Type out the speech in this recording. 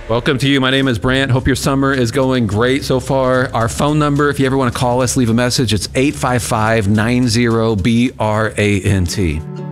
Welcome to you. My name is Brant. Hope your summer is going great so far. Our phone number, if you ever want to call us, leave a message. It's 855-90-BRANT.